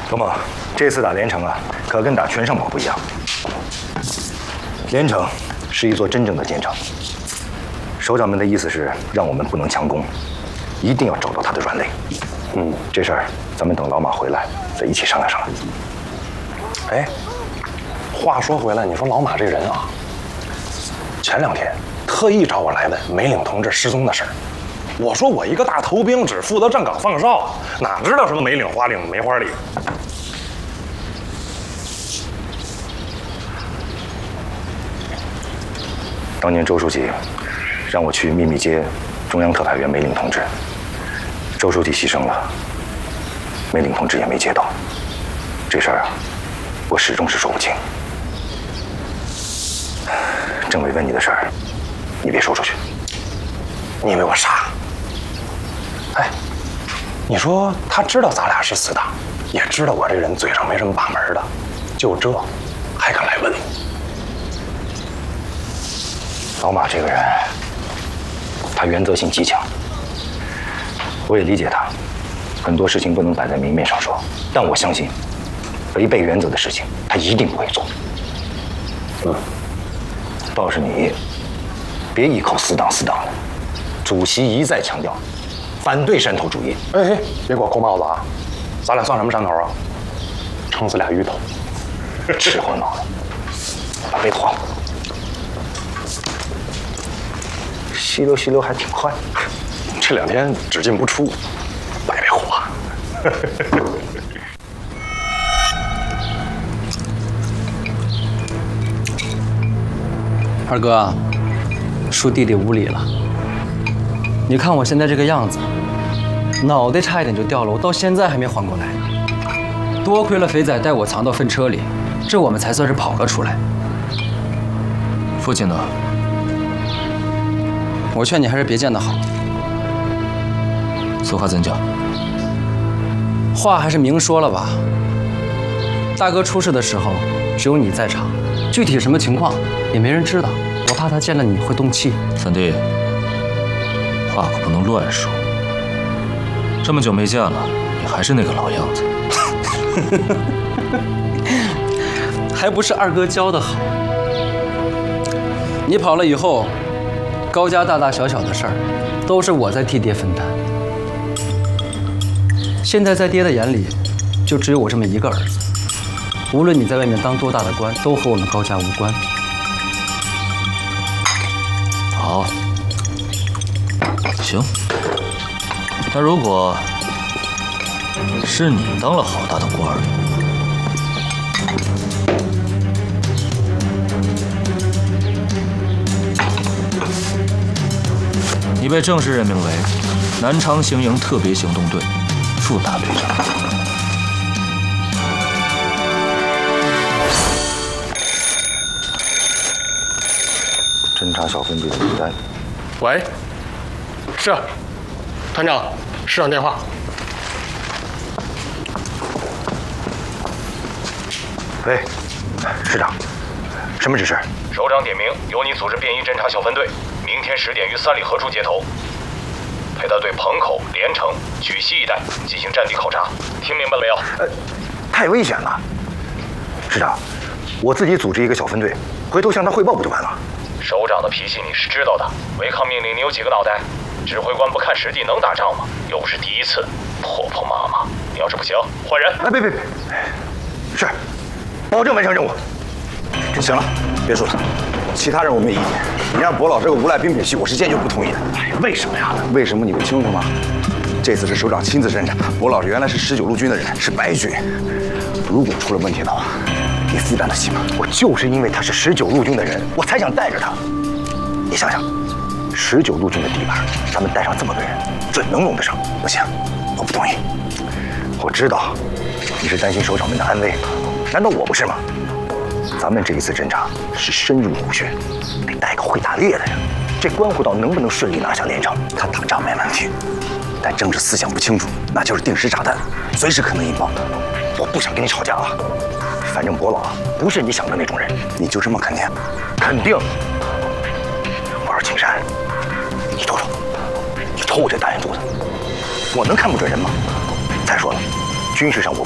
董猛，这次打连城啊，可跟打全胜堡不一样。连城是一座真正的坚城，首长们的意思是让我们不能强攻，一定要找到他的软肋。这事儿咱们等老马回来再一起商量商量。 哎，话说回来，你说老马这人啊，前2天特意找我来问梅岭同志失踪的事儿。我说我一个大头兵，只负责站岗放哨，哪知道什么梅岭花岭梅花里。 当年周书记让我去秘密接中央特派员梅岭同志，周书记牺牲了，梅岭同志也没接到。这事儿啊，我始终是说不清。政委问你的事儿，你别说出去。 你以为我傻？哎，你说他知道咱俩是死党，也知道我这人嘴上没什么把门的，就这还敢来问我？ 老马这个人，他原则性极强，我也理解他，很多事情不能摆在明面上说，但我相信，违背原则的事情他一定不会做。倒是你，别一口死党的。主席一再强调，反对山头主义。 哎，别给我扣帽子啊！咱俩算什么山头啊？撑死俩芋头。 吃货脑袋，把杯子还我。吸溜还挺快。 这2天只进不出，白别活。 二哥，叔弟弟无礼了。你看我现在这个样子，脑袋差一点就掉了，我到现在还没缓过来。多亏了肥仔带我藏到粪车里，这我们才算是跑了出来。 父亲呢？ 我劝你还是别见得好。 此话怎讲？ 话还是明说了吧。大哥出事的时候，只有你在场，具体什么情况也没人知道。我怕他见了你会动气。 三弟，话可不能乱说。这么久没见了，你还是那个老样子。 还不是二哥教的好。你跑了以后，高家大大小小的事儿，都是我在替爹分担。现在在爹的眼里，就只有我这么一个儿子。无论你在外面当多大的官，都和我们高家无关。 好，行。那如果是你当了好大的官儿，你被正式任命为南昌行营特别行动队副大队长。 侦察小分队的名单。 喂，是，团长，市长电话。 喂，市长，什么指示？ 首长点名，由你组织便衣侦察小分队，明天10点于3里河处接头，陪他对彭口、连城、莒西一带进行战地考察。听明白了没有？ 太危险了。市长，我自己组织一个小分队，回头向他汇报不就完了？ 首长的脾气你是知道的，违抗命令你有几个脑袋？指挥官不看实际能打仗吗？又不是第一次，婆婆妈妈，你要是不行，换人。 哎，别，是，保证完成任务。 行了，别说了，其他人我没意见，你让伯老这个无赖兵痞系，我是坚决不同意的。 哎呀，为什么呀？ 为什么你不清楚吗？这次是首长亲自侦查，伯老原来是19路军的人，是白军。如果出了问题的话，你负担得起吗？ 我就是因为他是19路军的人，我才想带着他。你想想，19路军的地盘，咱们带上这么个人，准能用得上。 不行，我不同意。 我知道你是担心首长们的安危，难道我不是吗？咱们这一次侦查是深入虎穴，得带个会打猎的人，这关乎到能不能顺利拿下连城。 他打仗没问题，但政治思想不清楚，那就是定时炸弹，随时可能引爆。 我不想跟你吵架啊，反正伯老不是你想的那种人。 你就这么肯定？ 肯定。我说青山，你瞅瞅，你瞅我这大眼珠子，我能看不准人吗？再说了，军事上我